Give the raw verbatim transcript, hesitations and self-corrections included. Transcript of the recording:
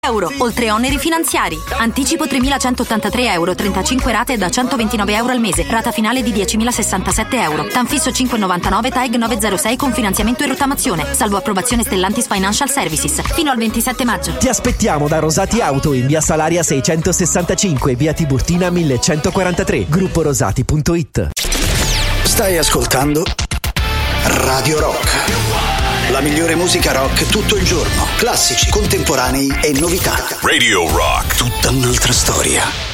euro, oltre oneri finanziari. Anticipo tremilacentottantatré euro, trentacinque rate da centoventinove euro al mese, rata finale di diecimilasessantasette euro. Tanfisso cinque virgola novantanove, T A E G novecentosei con finanziamento e rottamazione, salvo approvazione Stellantis Financial Services, fino al ventisette maggio. Ti aspettiamo da Rosati Auto in via Salaria seicentosessantacinque, via Tiburtina millecentoquarantatré, gruppo rosati punto it. Stai ascoltando Radio Rock. La migliore musica rock tutto il giorno. Classici, contemporanei e novità. Radio Rock. Tutta un'altra storia.